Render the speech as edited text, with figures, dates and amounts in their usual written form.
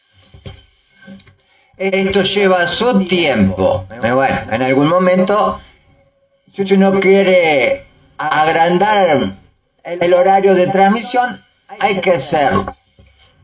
Esto lleva su tiempo. Bueno, en algún momento, si uno quiere agrandar el horario de transmisión, hay que hacerlo.